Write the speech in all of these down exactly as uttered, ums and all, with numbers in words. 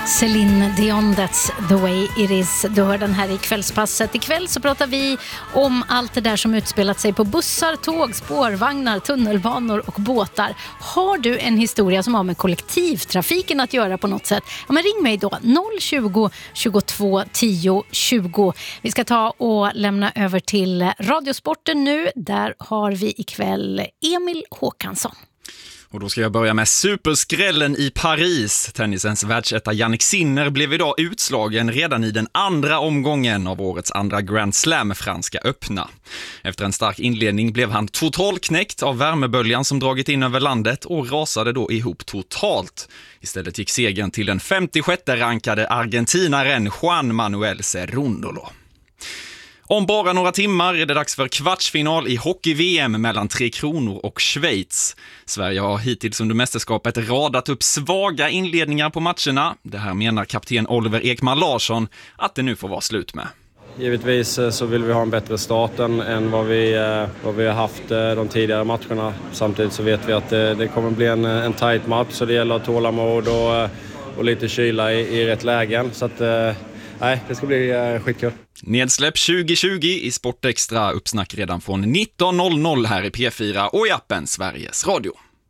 Celine Dion, That's the way it is. Du hör den här i kvällspasset. Ikväll så pratar vi om allt det där som utspelat sig på bussar, tåg, spårvagnar, tunnelbanor och båtar. Har du en historia som har med kollektivtrafiken att göra på något sätt? Ja, men ring mig då, noll tjugo, tjugotvå, tio, tjugo. Vi ska ta och lämna över till Radiosporten nu. Där har vi ikväll Emil Håkansson. Och då ska jag börja med superskrällen i Paris. Tennisens världsetta Jannik Sinner blev idag utslagen redan i den andra omgången av årets andra Grand Slam, Franska öppna. Efter en stark inledning blev han totalknäckt av värmeböljan som dragit in över landet och rasade då ihop totalt. Istället gick segern till den femtiosjätte rankade argentinaren Juan Manuel Cerundolo. Om bara några timmar är det dags för kvartsfinal i hockey-V M mellan Tre Kronor och Schweiz. Sverige har hittills under mästerskapet radat upp svaga inledningar på matcherna. Det här menar kapten Oliver Ekman Larsson att det nu får vara slut med. Givetvis så vill vi ha en bättre start än, än vad, vi, vad vi har haft de tidigare matcherna. Samtidigt så vet vi att det, det kommer bli en, en tight match, så det gäller tålamod och, och lite kyla i, i rätt lägen. Så att, nej, det ska bli skitkul. Nedsläpp tjugo tjugo i Sportextra, uppsnack redan från nitton noll noll här i P fyra och i appen Sveriges Radio.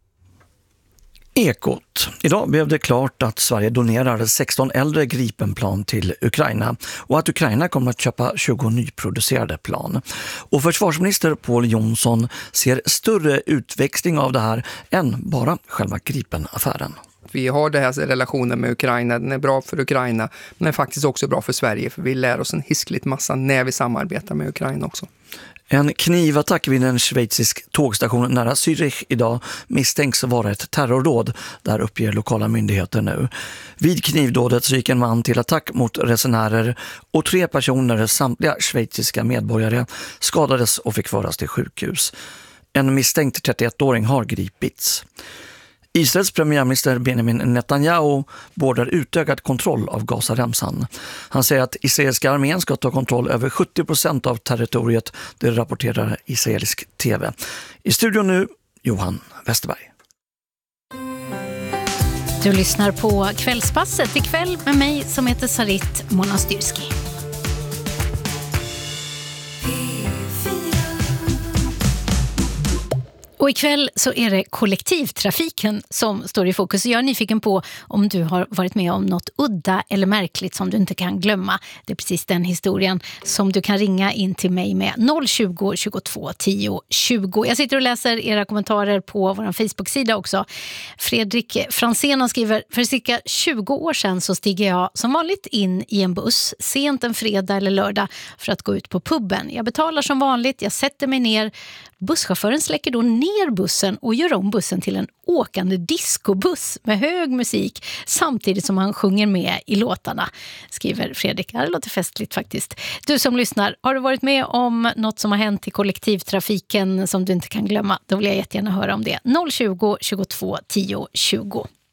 Ekot. Idag blev det klart att Sverige donerar sexton äldre Gripenplan till Ukraina och att Ukraina kommer att köpa tjugo nyproducerade plan. Och försvarsminister Pål Jonsson ser större utväxling av det här än bara själva Gripen-affären. Vi har det här relationen med Ukraina, den är bra för Ukraina, men den är faktiskt också bra för Sverige, för vi lär oss en hiskligt massa när vi samarbetar med Ukraina också. En knivattack vid en schweizisk tågstation nära Zürich idag misstänks vara ett terrordåd, där uppger lokala myndigheter nu. Vid knivdådet så gick en man till attack mot resenärer och tre personer, samtliga schweiziska medborgare, skadades och fick föras till sjukhus. En misstänkt trettioettåring har gripits. Israels premiärminister Benjamin Netanyahu beordrar utökad kontroll av Gazaremsan. Han säger att israeliska armén ska ta kontroll över sjuttio procent av territoriet, det rapporterar israelisk tv. I studion nu, Johan Westerberg. Du lyssnar på Kvällspasset ikväll med mig som heter Sarit Monastyrski. Och ikväll så är det kollektivtrafiken som står i fokus. Jag är nyfiken på om du har varit med om något udda eller märkligt som du inte kan glömma. Det är precis den historien som du kan ringa in till mig med noll tjugo, tjugotvå, tio, tjugo. Jag sitter och läser era kommentarer på vår Facebook-sida också. Fredrik Fransén skriver: för cirka tjugo år sedan så stiger jag som vanligt in i en buss sent en fredag eller lördag för att gå ut på pubben. Jag betalar som vanligt, jag sätter mig ner. Busschauffören släcker då ner bussen och gör om bussen till en åkande discobuss med hög musik samtidigt som han sjunger med i låtarna, skriver Fredrik. Det låter festligt faktiskt. Du som lyssnar, har du varit med om något som har hänt i kollektivtrafiken som du inte kan glömma? Då vill jag jättegärna höra om det. noll tjugo, tjugotvå, tio, tjugo.